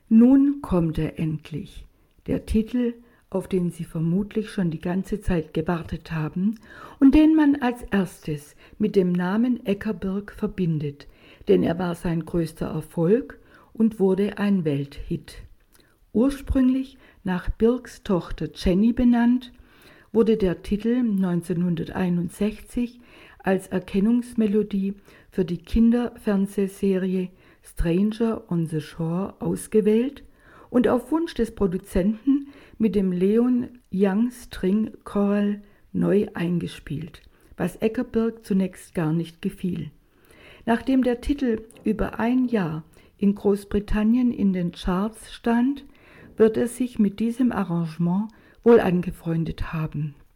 Nun kommt er endlich, der Titel, auf den Sie vermutlich schon die ganze Zeit gewartet haben und den man als erstes mit dem Namen Eckersberg verbindet, denn er war sein größter Erfolg und wurde ein Welthit. Ursprünglich nach Birks Tochter Jenny benannt, wurde der Titel 1961 als Erkennungsmelodie für die Kinderfernsehserie Stranger on the Shore ausgewählt und auf Wunsch des Produzenten mit dem Leon Young String Choral neu eingespielt, was Eckersberg zunächst gar nicht gefiel. Nachdem der Titel über ein Jahr in Großbritannien in den Charts stand, wird er sich mit diesem Arrangement wohl angefreundet haben.